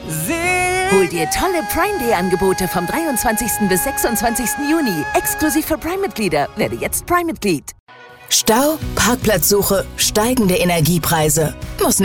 Hol dir tolle Prime Day Angebote vom 23. bis 26. Juni. Exklusiv für Prime-Mitglieder. Werde jetzt Prime-Mitglied. Stau, Parkplatzsuche, steigende Energiepreise. Muss nicht